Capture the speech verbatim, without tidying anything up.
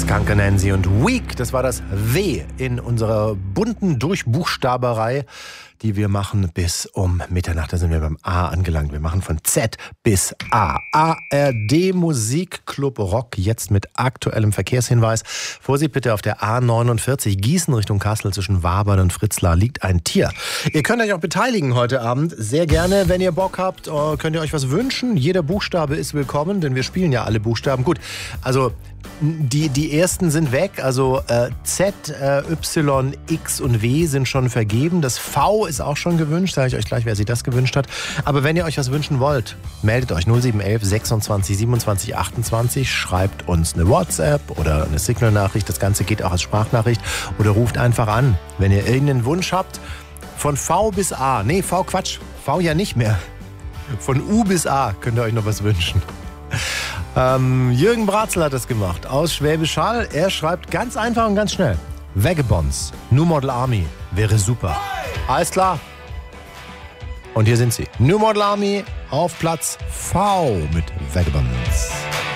Skunk Anansi und Weak, das war das W in unserer bunten Durchbuchstaberei, die wir machen bis um Mitternacht. Da sind wir beim A angelangt. Wir machen von Z bis A. A R D Musikclub Rock, jetzt mit aktuellem Verkehrshinweis. Vorsicht bitte, auf der A neunundvierzig Gießen Richtung Kassel zwischen Wabern und Fritzlar liegt ein Tier. Ihr könnt euch auch beteiligen heute Abend. Sehr gerne, wenn ihr Bock habt, könnt ihr euch was wünschen. Jeder Buchstabe ist willkommen, denn wir spielen ja alle Buchstaben. Gut, also Die, die ersten sind weg, also äh, Z, äh, Y, X und W sind schon vergeben. Das V ist auch schon gewünscht, sage ich euch gleich, wer sich das gewünscht hat. Aber wenn ihr euch was wünschen wollt, meldet euch null sieben eins eins sechsundzwanzig siebenundzwanzig achtundzwanzig, schreibt uns eine WhatsApp oder eine Signal-Nachricht, das Ganze geht auch als Sprachnachricht, oder ruft einfach an, wenn ihr irgendeinen Wunsch habt. Von V bis A, nee, V Quatsch, V ja nicht mehr. Von U bis A könnt ihr euch noch was wünschen. Ähm, Jürgen Bratzel hat das gemacht, aus Schwäbisch Hall. Er schreibt ganz einfach und ganz schnell: Vagabonds, New Model Army, wäre super. Alles klar. Und hier sind sie. New Model Army auf Platz V mit Vagabonds.